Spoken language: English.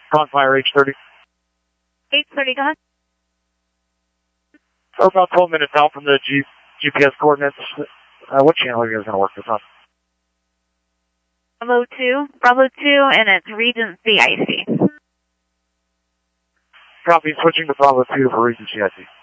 Confire H30. 830, go ahead. We're about 12 minutes out from the GPS coordinates. What channel are you guys going to work this on? Bravo 2, and it's Regency IC. Copy, switching to Bravo 2 for Regency IC.